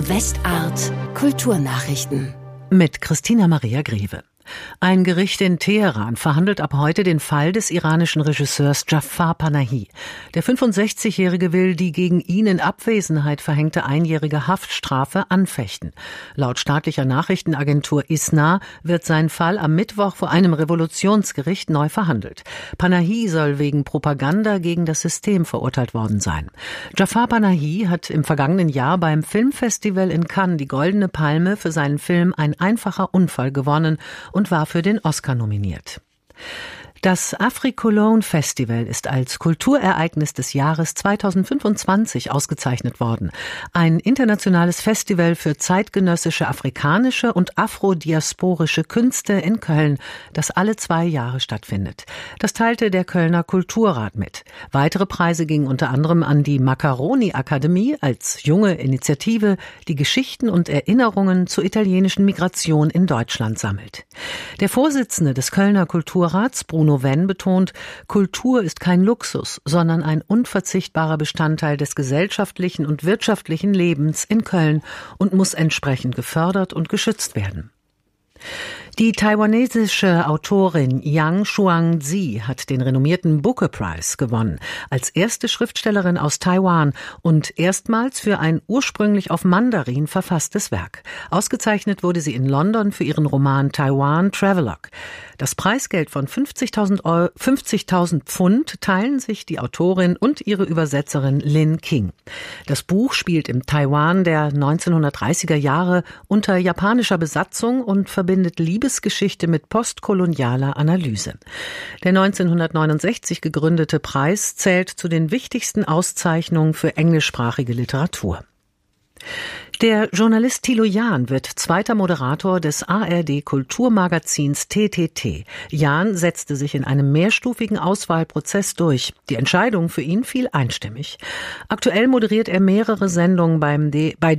Westart Kulturnachrichten mit Christina Maria Greve. Ein Gericht in Teheran verhandelt ab heute den Fall des iranischen Regisseurs Jafar Panahi. Der 65-Jährige will die gegen ihn in Abwesenheit verhängte einjährige Haftstrafe anfechten. Laut staatlicher Nachrichtenagentur ISNA wird sein Fall am Mittwoch vor einem Revolutionsgericht neu verhandelt. Panahi soll wegen Propaganda gegen das System verurteilt worden sein. Jafar Panahi hat im vergangenen Jahr beim Filmfestival in Cannes die Goldene Palme für seinen Film Ein einfacher Unfall gewonnen und war für den Oscar nominiert. Das Afri-Cologne Festival ist als Kulturereignis des Jahres 2025 ausgezeichnet worden. Ein internationales Festival für zeitgenössische afrikanische und afrodiasporische Künste in Köln, das alle 2 Jahre stattfindet. Das teilte der Kölner Kulturrat mit. Weitere Preise gingen unter anderem an die Macaroni-Akademie als junge Initiative, die Geschichten und Erinnerungen zur italienischen Migration in Deutschland sammelt. Der Vorsitzende des Kölner Kulturrats, Bruno Wenn, betont, Kultur ist kein Luxus, sondern ein unverzichtbarer Bestandteil des gesellschaftlichen und wirtschaftlichen Lebens in Köln und muss entsprechend gefördert und geschützt werden. Die taiwanesische Autorin Yang Xuangzi hat den renommierten Booker Prize gewonnen, als erste Schriftstellerin aus Taiwan und erstmals für ein ursprünglich auf Mandarin verfasstes Werk. Ausgezeichnet wurde sie in London für ihren Roman Taiwan Travelogue. Das Preisgeld von 50.000 Pfund teilen sich die Autorin und ihre Übersetzerin Lin King. Das Buch spielt im Taiwan der 1930er Jahre unter japanischer Besatzung und verbindet Liebesgeschichte mit postkolonialer Analyse. Der 1969 gegründete Preis zählt zu den wichtigsten Auszeichnungen für englischsprachige Literatur. Der Journalist Thilo Jahn wird zweiter Moderator des ARD-Kulturmagazins TTT. Jahn setzte sich in einem mehrstufigen Auswahlprozess durch. Die Entscheidung für ihn fiel einstimmig. Aktuell moderiert er mehrere Sendungen bei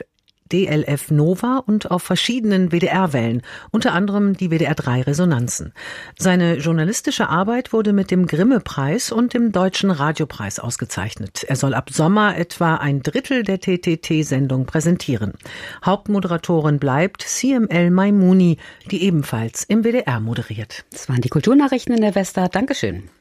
DLF Nova und auf verschiedenen WDR-Wellen, unter anderem die WDR 3 Resonanzen. Seine journalistische Arbeit wurde mit dem Grimme-Preis und dem Deutschen Radiopreis ausgezeichnet. Er soll ab Sommer etwa 1/3 der TTT-Sendung präsentieren. Hauptmoderatorin bleibt CML Maimouni, die ebenfalls im WDR moderiert. Das waren die Kulturnachrichten in der Westart. Dankeschön.